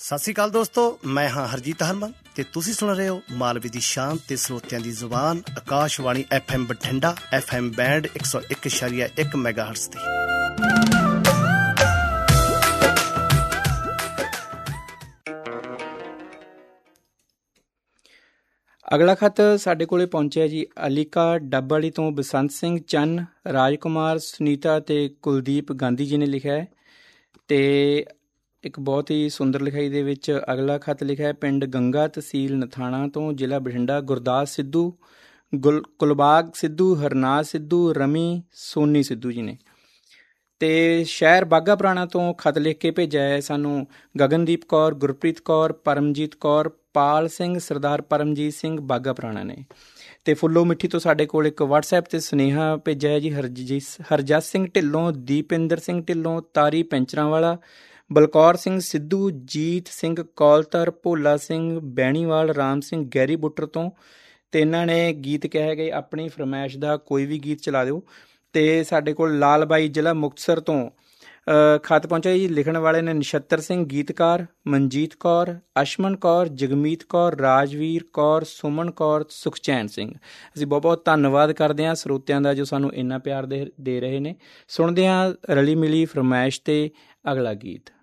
ਸਤਿ ਸ਼੍ਰੀ ਅਕਾਲ ਦੋਸਤੋ, ਮੈਂ ਹਾਂ ਹਰਜੀਤ ਹਰਮਨ ਤੇ ਤੁਸੀਂ ਸੁਣ ਰਹੇ ਹੋ ਮਾਲਵੇ ਦੀ ਸ਼ਾਨ ਤੇ ਸਰੋਤਿਆਂ ਦੀ ਜ਼ੁਬਾਨ Akashvani FM Bathinda FM band 101.1 ਮੈਗਾਹਰਟਜ਼ ਦੀ। ਅਗਲਾ ਖੱਤ ਸਾਡੇ ਕੋਲ ਪਹੁੰਚਿਆ ਜੀ ਅਲੀਕਾ ਡੱਬ ਵਾਲੀ ਤੋਂ ਬਸੰਤ ਸਿੰਘ ਚੰਨ, ਰਾਜਕੁਮਾਰ, ਸੁਨੀਤਾ ਅਤੇ ਕੁਲਦੀਪ ਗਾਂਧੀ ਜੀ ਨੇ ਲਿਖਿਆ ਹੈ। ਅਤੇ ਇੱਕ ਬਹੁਤ ਹੀ ਸੁੰਦਰ ਲਿਖਾਈ ਦੇ ਵਿੱਚ ਅਗਲਾ ਖੱਤ ਲਿਖਿਆ ਹੈ ਪਿੰਡ ਗੰਗਾ, ਤਹਿਸੀਲ ਨਥਾਣਾ ਤੋਂ, ਜ਼ਿਲ੍ਹਾ ਬਠਿੰਡਾ, ਗੁਰਦਾਸ ਸਿੱਧੂ, ਕੁਲਬਾਗ ਸਿੱਧੂ, ਹਰਨਾਜ ਸਿੱਧੂ, ਰਮੀ ਸੋਨੀ ਸਿੱਧੂ ਜੀ ਨੇ। ਅਤੇ ਸ਼ਹਿਰ ਬਾਘਾ ਪੁਰਾਣਾ ਤੋਂ ਖੱਤ ਲਿਖ ਕੇ ਭੇਜਿਆ ਹੈ ਸਾਨੂੰ ਗਗਨਦੀਪ ਕੌਰ, ਗੁਰਪ੍ਰੀਤ ਕੌਰ, ਪਰਮਜੀਤ ਕੌਰ, ਪਾਲ ਸਿੰਘ, ਸਰਦਾਰ ਪਰਮਜੀਤ ਸਿੰਘ ਬਾਘਾ ਪੁਰਾਣਾ ਨੇ। ਅਤੇ ਫੁੱਲੋ ਮਿੱਠੀ ਤੋਂ ਸਾਡੇ ਕੋਲ ਇੱਕ ਵਟਸਐਪ 'ਤੇ ਸੁਨੇਹਾ ਭੇਜਿਆ ਹੈ ਜੀ ਹਰਜਸ ਸਿੰਘ ਢਿੱਲੋਂ, ਦੀਪਿੰਦਰ ਸਿੰਘ ਢਿੱਲੋਂ, ਤਾਰੀ ਪੈਂਚਰਾਂ ਵਾਲਾ, ਬਲਕੌਰ ਸਿੰਘ ਸਿੱਧੂ, ਜੀਤ ਸਿੰਘ ਕੌਲਤਰ, ਭੋਲਾ ਸਿੰਘ ਬੈਣੀਵਾਲ, ਰਾਮ ਸਿੰਘ ਗੈਰੀ ਬੁੱਟਰ ਤੋਂ। ਅਤੇ ਇਹਨਾਂ ਨੇ ਗੀਤ ਕਿਹਾ ਕਿ ਆਪਣੀ ਫਰਮਾਇਸ਼ ਦਾ ਕੋਈ ਵੀ ਗੀਤ ਚਲਾ ਦਿਓ। ਅਤੇ ਸਾਡੇ ਕੋਲ ਲਾਲ ਬਾਈ, ਜ਼ਿਲ੍ਹਾ ਮੁਕਤਸਰ ਤੋਂ ਖੱਤ ਪਹੁੰਚਿਆ ਜੀ। ਲਿਖਣ ਵਾਲੇ ਨੇ ਨਛੱਤਰ ਸਿੰਘ, ਗੀਤਕਾਰ, ਮਨਜੀਤ ਕੌਰ, ਅਸ਼ਮਨ ਕੌਰ, ਜਗਮੀਤ ਕੌਰ, ਰਾਜਵੀਰ ਕੌਰ, ਸੁਮਨ ਕੌਰ, ਸੁਖਚੈਨ ਸਿੰਘ। ਅਸੀਂ ਬਹੁਤ ਬਹੁਤ ਧੰਨਵਾਦ ਕਰਦੇ ਹਾਂ ਸਰੋਤਿਆਂ ਦਾ ਜੋ ਸਾਨੂੰ ਇੰਨਾ ਪਿਆਰ ਦੇ ਰਹੇ ਨੇ। ਸੁਣਦੇ ਹਾਂ ਰਲੀ ਮਿਲੀ ਫਰਮਾਇਸ਼ 'ਤੇ ਅਗਲਾ ਗੀਤ।